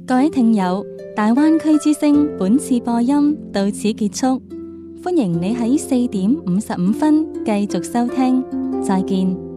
各位聽友，大灣區之聲本次播音到此結束，歡迎你喺4:55繼續收聽，再見。